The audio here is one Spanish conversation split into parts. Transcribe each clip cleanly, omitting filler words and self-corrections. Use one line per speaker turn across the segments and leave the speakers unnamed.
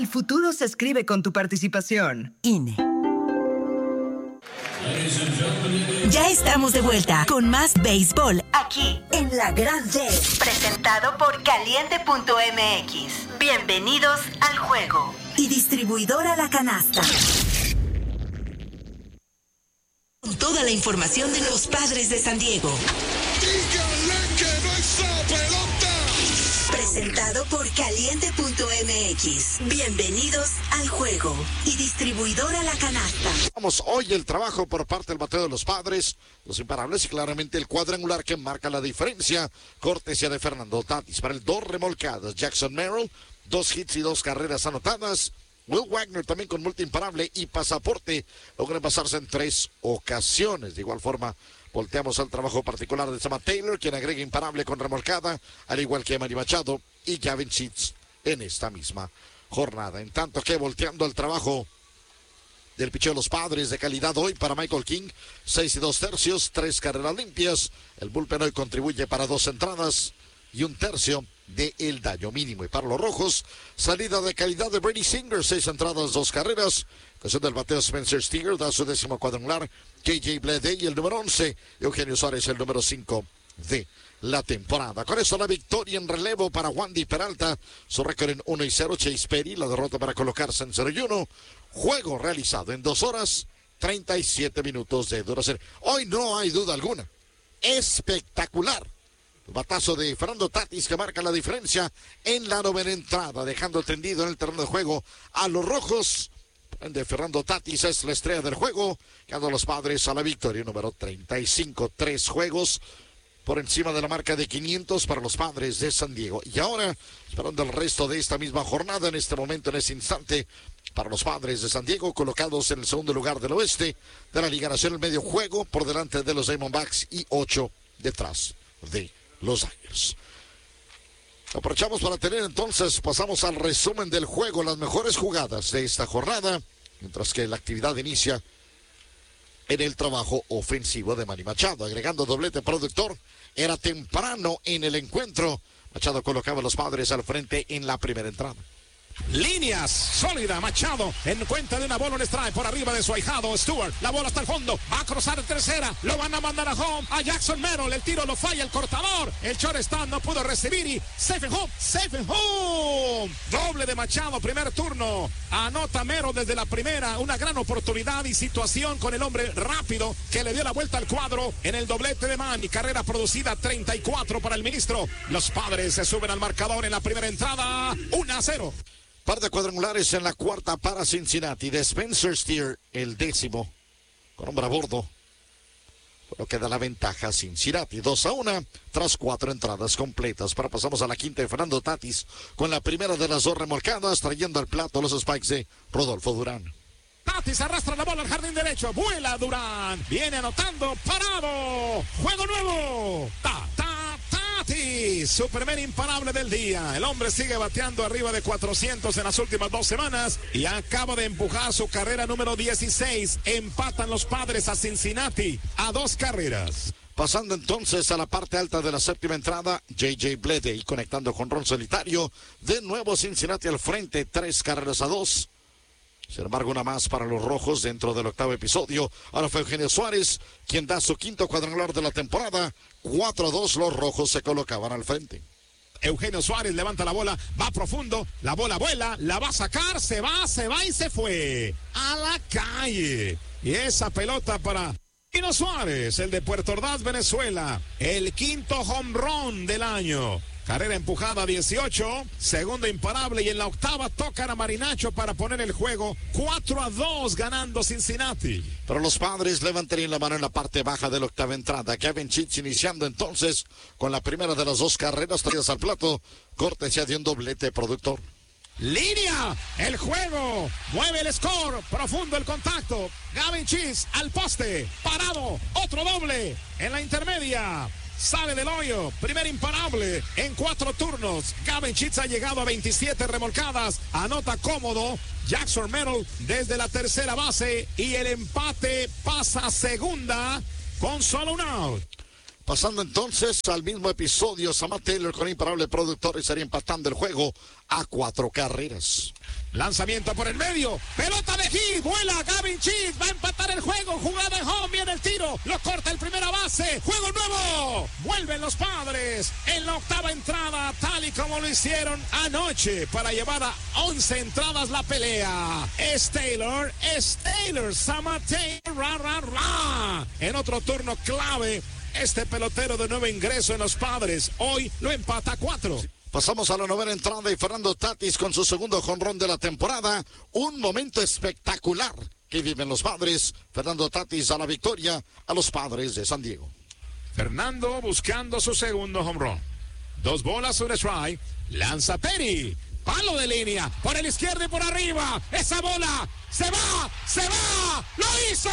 futuro se escribe con tu participación.
INE. Ya estamos de vuelta con más béisbol aquí en La Gran Red, presentado por Caliente.mx. Bienvenidos al juego. Y distribuidora La Canasta. Con toda la información de los Padres de San Diego.
¡Dígale que no está pelota!
Presentado por Caliente.mx. Bienvenidos al juego. Y distribuidora La Canasta.
Vamos hoy el trabajo por parte del bateo de los Padres, los imparables y claramente el cuadrangular que marca la diferencia. Cortesía de Fernando Tatis para el 2 remolcadas. Jackson Merrill, 2 hits y 2 carreras anotadas. Will Wagner también con multa imparable y pasaporte. Logran pasarse en 3 ocasiones. De igual forma, volteamos al trabajo particular de Sam Taylor, quien agrega imparable con remolcada, al igual que Manny Machado y Gavin Sheets en esta misma jornada. En tanto que volteando al trabajo del picheo de los Padres de calidad hoy para Michael King, 6 y 2 tercios, 3 carreras limpias. El bullpen hoy contribuye para 2 entradas y 1 tercio de el daño mínimo. Y para los rojos, salida de calidad de Brady Singer, 6 entradas, 2 carreras. Cuestión del bateo, Spencer Steer da su 10º cuadrangular. J.J. Bleday el número 11. Eugenio Suárez el número 5 de la temporada. Con eso la victoria en relevo para Wandy Peralta. Su récord en 1 y 0. Chase Perry la derrota para colocarse en 0 y 1. Juego realizado en 2 horas, 37 minutos de duración. Hoy no hay duda alguna. Espectacular. El batazo de Fernando Tatis que marca la diferencia en la 9ª entrada, dejando tendido en el terreno de juego a los rojos. De Fernando Tatis es la estrella del juego, ganando a los Padres a la victoria número 35. 3 juegos por encima de la marca de 500 para los Padres de San Diego. Y ahora, esperando el resto de esta misma jornada, en este momento, en este instante, para los Padres de San Diego, colocados en el segundo lugar del oeste de la Liga Nacional, medio juego por delante de los Diamondbacks y 8 detrás de los Dodgers. Aprovechamos para tener entonces, pasamos al resumen del juego, las mejores jugadas de esta jornada, mientras que la actividad inicia en el trabajo ofensivo de Manny Machado, agregando doblete productor. Era temprano en el encuentro. Machado colocaba a los Padres al frente en la primera entrada.
Líneas, sólida, Machado en cuenta de una bola, un strike por arriba de su ahijado Stewart, la bola hasta el fondo, va a cruzar tercera, lo van a mandar a home, a Jackson Merrill, el tiro lo falla el cortador, el shortstop no pudo recibir y safe and home, doble de Machado, primer turno, anota Merrill desde la primera, una gran oportunidad y situación con el hombre rápido que le dio la vuelta al cuadro en el doblete de Manny, carrera producida 34 para el ministro, los Padres se suben al marcador en la primera entrada, 1-0.
Par de cuadrangulares en la cuarta para Cincinnati de Spencer Steer, el 10º, con hombre a bordo. Bueno, queda la ventaja Cincinnati, 2-1, tras 4 entradas completas. Ahora pasamos a la quinta de Fernando Tatis, con la primera de las 2 remolcadas, trayendo al plato los spikes de Rodolfo Durán.
Tatis arrastra la bola al jardín derecho, vuela Durán, viene anotando, parado, juego nuevo, Tatis, Superman imparable del día, el hombre sigue bateando arriba de 400 en las últimas 2 semanas y acaba de empujar su carrera número 16, empatan los Padres a Cincinnati a 2 carreras.
Pasando entonces a la parte alta de la séptima entrada, J.J. Bleday conectando con ron solitario, de nuevo Cincinnati al frente, 3 carreras a 2. Sin embargo, una más para los rojos dentro del 8º episodio. Ahora fue Eugenio Suárez quien da su 5º cuadrangular de la temporada. 4-2, los rojos se colocaban al frente.
Eugenio Suárez levanta la bola, va profundo, la bola vuela, la va a sacar, se va y se fue a la calle. Y esa pelota para Eugenio Suárez, el de Puerto Ordaz, Venezuela, el 5º home run del año. Carrera empujada 18, segundo imparable y en la octava tocan a Marinacho para poner el juego 4-2 ganando Cincinnati.
Pero los Padres levantarían la mano en la parte baja de la octava entrada. Kevin Sheets iniciando entonces con la primera de las 2 carreras traídas al plato, cortesía de un doblete productor.
Línea, el juego, mueve el score, profundo el contacto, Gavin Sheets al poste, parado, otro doble en la intermedia. Sale del hoyo, primer imparable en 4 turnos. Gavin Sheets ha llegado a 27 remolcadas, anota cómodo. Jackson Merrill desde la tercera base y el empate pasa a segunda con solo un out.
Pasando entonces al mismo episodio, Sam Taylor con imparable productor y estaría empatando el juego a 4 carreras.
Lanzamiento por el medio. Pelota de Heath. Vuela Gavin Cheese. Va a empatar el juego. Jugada en home. Viene el tiro. Lo corta el primera base. Juego nuevo. Vuelven los Padres en la octava entrada, tal y como lo hicieron anoche, para llevar a 11 entradas la pelea. Es Taylor. Samate. En otro turno clave, este pelotero de nuevo ingreso en los Padres. Hoy lo empata a 4.
Pasamos a la novena entrada y Fernando Tatis con su segundo jonrón de la temporada. Un momento espectacular que viven los Padres. Fernando Tatis a la victoria a los Padres de San Diego.
Fernando buscando su segundo home run. 2 bolas, 1 strike. Lanza Perry. Palo de línea. Por el izquierdo y por arriba. Esa bola se va. ¡Lo hizo!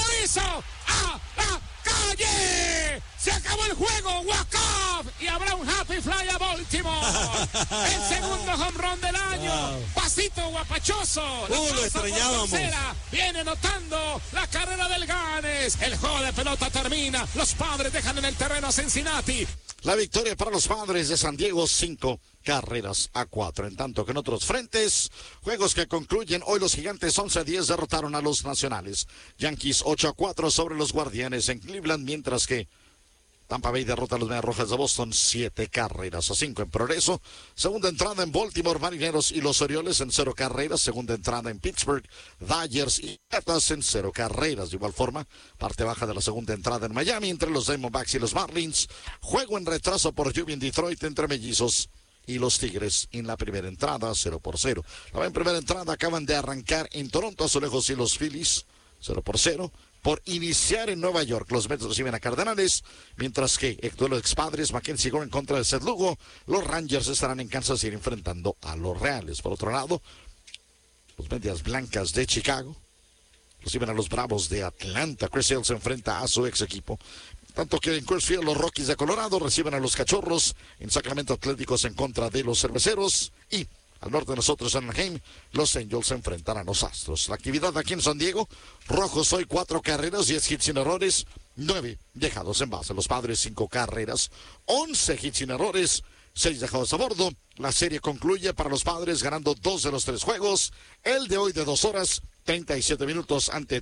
¡A la calle! Se acabó el juego. Walk-off. Y habrá un happy fly a Baltimore. El segundo home run del año. Wow. Pasito guapachoso.
Lo extrañábamos.
Viene notando la carrera del Ganes. El juego de pelota termina. Los Padres dejan en el terreno a Cincinnati.
La victoria para los Padres de San Diego, 5 carreras a 4. En tanto que en otros frentes, juegos que concluyen hoy, los Gigantes 11-10 derrotaron a los Nacionales. Yankees 8-4 sobre los Guardianes en Cleveland, mientras que Tampa Bay derrota a los Medias Rojas de Boston 7 carreras a 5 en progreso. Segunda entrada en Baltimore, Marineros y los Orioles en 0 carreras. Segunda entrada en Pittsburgh, Dodgers y Piratas en 0 carreras. De igual forma, parte baja de la segunda entrada en Miami entre los Diamondbacks y los Marlins. Juego en retraso por lluvia en Detroit entre Mellizos y los Tigres en la primera entrada, 0-0. La primera entrada acaban de arrancar en Toronto, Azulejos y los Phillies, 0-0. Por iniciar en Nueva York, los Mets reciben a Cardenales, mientras que el duelo de expadres, Mackenzie Gore en contra de Seth Lugo. Los Rangers estarán en Kansas City enfrentando a los Reales. Por otro lado, los Medias Blancas de Chicago reciben a los Bravos de Atlanta. Chris Sale se enfrenta a su ex equipo. Tanto que en Coors Field los Rockies de Colorado reciben a los Cachorros. En Sacramento, Atléticos en contra de los Cerveceros. Y al norte de nosotros, en Anaheim, los Angels se enfrentan a los Astros. La actividad aquí en San Diego: Rojos hoy 4 carreras, 10 hits sin errores, 9 dejados en base. Los Padres 5 carreras, 11 hits sin errores, 6 dejados a bordo. La serie concluye para los Padres ganando 2 de los 3 juegos. El de hoy de 2 horas, 37 minutos ante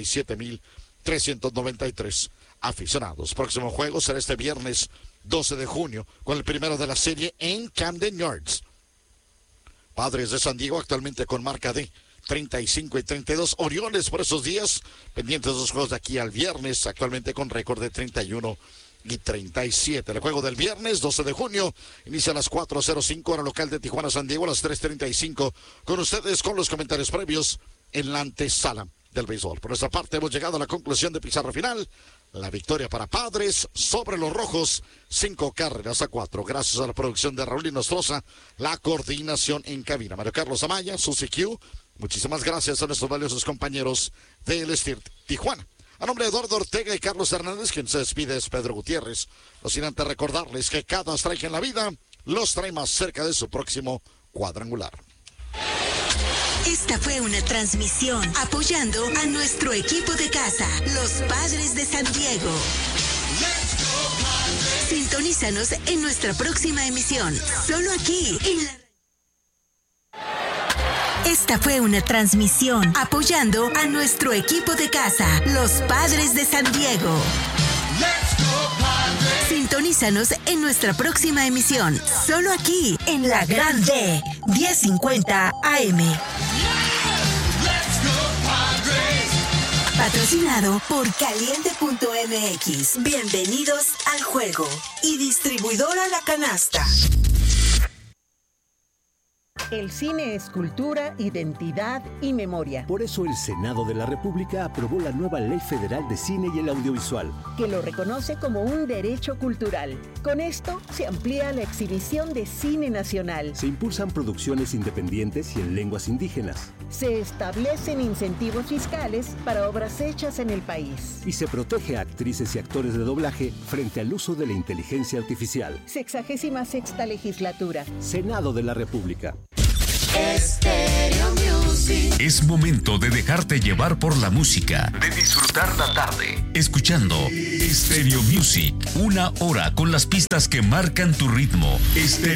37,393 aficionados. Próximo juego será este viernes 12 de junio con el primero de la serie en Camden Yards. Padres de San Diego actualmente con marca de 35-32. Orioles por esos días, pendientes de los juegos de aquí al viernes, actualmente con récord de 31-37. El juego del viernes 12 de junio inicia a las 4:05 hora local de Tijuana, San Diego, a las 3:35 con ustedes, con los comentarios previos en la antesala del béisbol. Por nuestra parte hemos llegado a la conclusión de pizarra final. La victoria para Padres sobre los Rojos, 5 carreras a 4. Gracias a la producción de Raúl Nostroza, la coordinación en cabina. Mario Carlos Amaya, Susi Q. Muchísimas gracias a nuestros valiosos compañeros del STIRT Tijuana. A nombre de Eduardo Ortega y Carlos Hernández, quien se despide es Pedro Gutiérrez. No sin antes recordarles que cada strike en la vida los trae más cerca de su próximo cuadrangular.
Esta fue una transmisión apoyando a nuestro equipo de casa, los Padres de San Diego. Sintonízanos en nuestra próxima emisión, solo aquí en la... Esta fue una transmisión apoyando a nuestro equipo de casa, los Padres de San Diego. Sintonízanos en nuestra próxima emisión, solo aquí en la Gran D, 1050 AM. Patrocinado por Caliente.mx. Bienvenidos al juego. Y distribuidora La Canasta.
El cine es cultura, identidad y memoria.
Por eso el Senado de la República aprobó la nueva Ley Federal de Cine y el Audiovisual,
que lo reconoce como un derecho cultural. Con esto se amplía la exhibición de cine nacional.
Se impulsan producciones independientes y en lenguas indígenas.
Se establecen incentivos fiscales para obras hechas en el país.
Y se protege a actrices y actores de doblaje frente al uso de la inteligencia artificial.
66ª legislatura.
Senado de la República.
Stereo Music. Es momento de dejarte llevar por la música, de disfrutar la tarde, escuchando Stereo Music, 1 hora con las pistas que marcan tu ritmo.